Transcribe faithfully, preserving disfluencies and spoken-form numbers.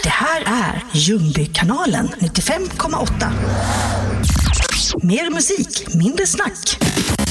Det här är Ljungbykanalen nittiofem komma åtta. Mer musik, mindre snack.